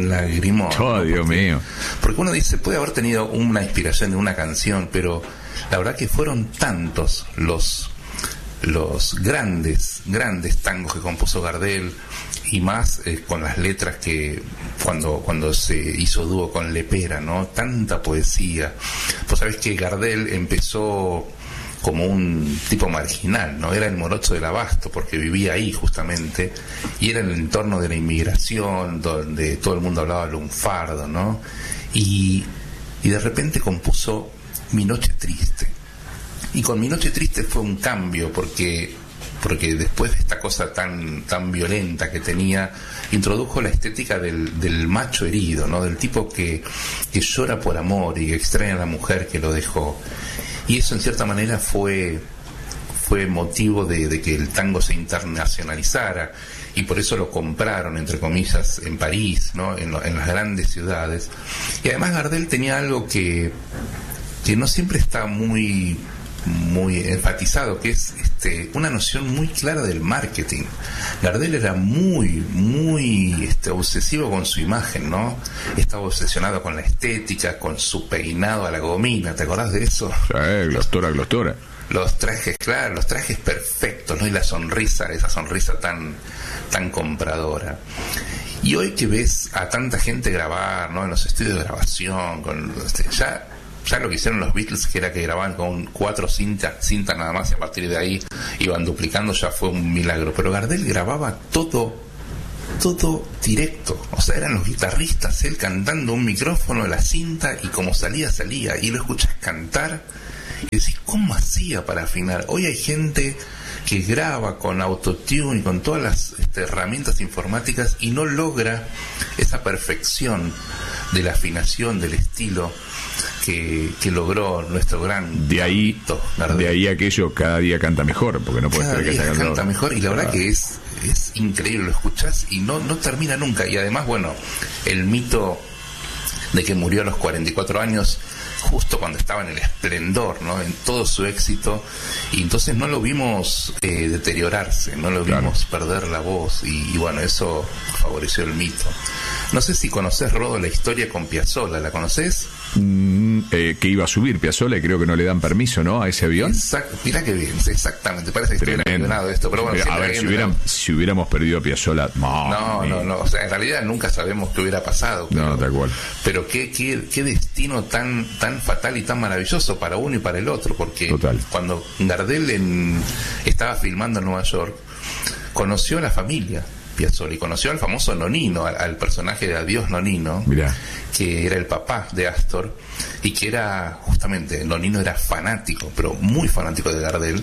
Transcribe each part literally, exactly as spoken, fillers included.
lagrimón. Oh, ¿no? Dios porque, mío. Porque uno dice, puede haber tenido una inspiración de una canción, pero la verdad que fueron tantos los los grandes, grandes tangos que compuso Gardel, y más eh, con las letras que cuando cuando se hizo dúo con Lepera, ¿no? Tanta poesía. Pues sabés que Gardel empezó como un tipo marginal, ¿no? Era el morocho del Abasto, porque vivía ahí justamente, y era en el entorno de la inmigración, donde todo el mundo hablaba lunfardo, ¿no? Y, y de repente compuso Mi Noche Triste. Y con Mi Noche Triste fue un cambio, porque porque después de esta cosa tan tan violenta que tenía, introdujo la estética del, del macho herido, ¿no? Del tipo que, que llora por amor y que extraña a la mujer que lo dejó. Y eso en cierta manera fue fue motivo de, de que el tango se internacionalizara, y por eso lo compraron, entre comillas, en París, ¿no? En, lo, en las grandes ciudades. Y además Gardel tenía algo que que no siempre está muy muy enfatizado, que es este, una noción muy clara del marketing. Gardel era muy, muy este, obsesivo con su imagen, ¿no? Estaba obsesionado con la estética, con su peinado a la gomina, ¿te acordás de eso? Sí, glostora, glostora. Los trajes, claro, los trajes perfectos, ¿no? Y la sonrisa, esa sonrisa tan, tan compradora. Y hoy que ves a tanta gente grabar, ¿no? En los estudios de grabación, con este, ya ya lo que hicieron los Beatles, que era que grababan con cuatro cintas, cintas nada más, y a partir de ahí iban duplicando, ya fue un milagro. Pero Gardel grababa todo, todo directo. O sea, eran los guitarristas, él cantando un micrófono de la cinta, y como salía, salía. Y lo escuchás cantar y decís, ¿cómo hacía para afinar? Hoy hay gente que graba con autotune y con todas las este, herramientas informáticas, y no logra esa perfección de la afinación, del estilo que, que logró nuestro gran de ahí Gardel. De ahí aquello, cada día canta mejor, porque no puede cada ser que día haya canta mejor, y la verdad ah. que es es increíble, lo escuchás y no no termina nunca. Y además, bueno, el mito de que murió a los cuarenta y cuatro años, justo cuando estaba en el esplendor, ¿no? En todo su éxito, y entonces no lo vimos eh, deteriorarse, no lo claro. vimos perder la voz, y, y bueno, eso favoreció el mito. No sé si conocés, Rodo, la historia con Piazzolla, ¿la conocés? Mm, eh, que iba a subir Piazzolla, y creo que no le dan permiso, ¿no? A ese avión. Exacto, mirá que bien, exactamente, parece que estoy envenenado de esto, pero bueno, a ver, si, hubieran, si hubiéramos perdido a Piazzolla, no, no, no, no, o sea, en realidad nunca sabemos qué hubiera pasado. Pero, no, tal cual. Pero qué, qué, qué destino tan, tan fatal y tan maravilloso para uno y para el otro, porque total. Cuando Gardel en, estaba filmando en Nueva York, conoció a la familia Piazzolla y conoció al famoso Nonino, al, al personaje de Adiós Nonino. Mirá. Que era el papá de Astor, y que era justamente, Nonino era fanático, pero muy fanático de Gardel,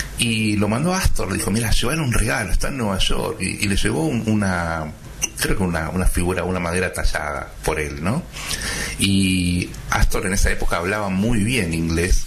y lo mandó a Astor, le dijo, mira, llevar un regalo, está en Nueva York, y, y le llevó un, una creo que una, una figura, una madera tallada por él, ¿no? Y Astor en esa época hablaba muy bien inglés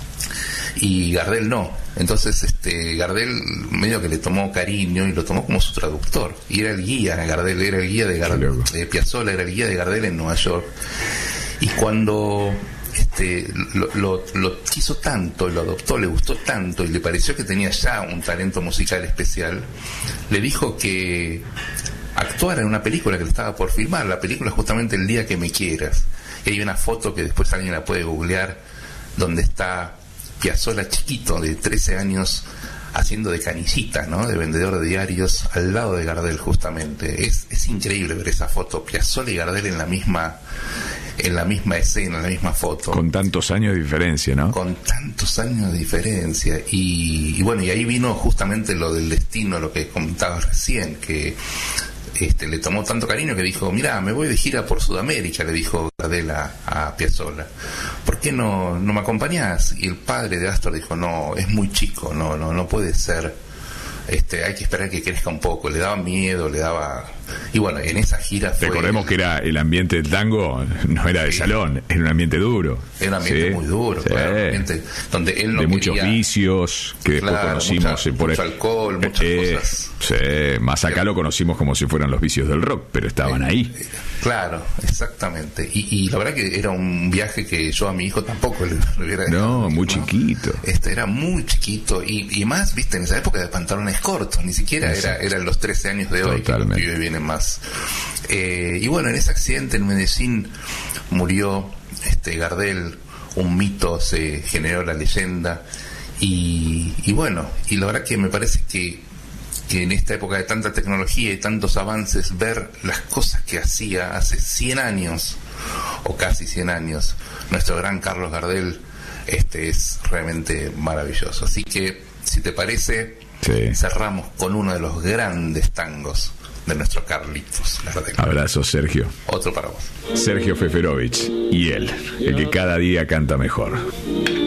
y Gardel no. Entonces este Gardel medio que le tomó cariño y lo tomó como su traductor, y era el guía, Gardel era el guía de Gardel, de Piazzolla era el guía de Gardel en Nueva York. Y cuando este lo, lo, lo quiso tanto, lo adoptó, le gustó tanto y le pareció que tenía ya un talento musical especial, le dijo que actuara en una película que le estaba por filmar, la película justamente El Día que Me Quieras. Y hay una foto que después alguien la puede googlear, donde está Piazzolla chiquito, de trece años, haciendo de canillita, ¿no? De vendedor de diarios, al lado de Gardel justamente. Es, es increíble ver esa foto, Piazzolla y Gardel en la misma en la misma escena, en la misma foto. Con tantos años de diferencia, ¿no? Con tantos años de diferencia. Y, y bueno, y ahí vino justamente lo del destino, lo que comentabas recién, que este, le tomó tanto cariño que dijo, mira, me voy de gira por Sudamérica, le dijo Gardel a, a Piazzolla, ¿por qué no, no me acompañás? Y el padre de Astor dijo, no, es muy chico, no, no, no puede ser, este, hay que esperar que crezca un poco. Le daba miedo, le daba... Y bueno, en esa gira fue... Recordemos que era el ambiente del tango, no era de sí. salón, era un ambiente duro. Era un ambiente sí. muy duro, sí. claro, un ambiente donde él no de quería... muchos vicios que después claro, conocimos mucha, por mucho el... alcohol, muchas eh, cosas. Sí, más acá lo conocimos como si fueran los vicios del rock, pero estaban eh, ahí. Eh, claro, exactamente. Y, y la verdad que era un viaje que yo a mi hijo tampoco le, le hubiera dejado. No, muy ¿no? chiquito. Este era muy chiquito y, y más, viste, en esa época de pantalones cortos, ni siquiera sí. era eran los trece años de hoy. Totalmente. Que los pibes vienen más Eh, y bueno, en ese accidente en Medellín murió este Gardel, un mito, se generó la leyenda. Y, y bueno, y la verdad que me parece que, que en esta época de tanta tecnología y tantos avances, ver las cosas que hacía hace cien años, o casi cien años, nuestro gran Carlos Gardel, este es realmente maravilloso. Así que, si te parece, sí, cerramos con uno de los grandes tangos de nuestro Carlitos. Abrazo, Sergio. Otro para vos. Sergio Feferovich, y él, el que cada día canta mejor.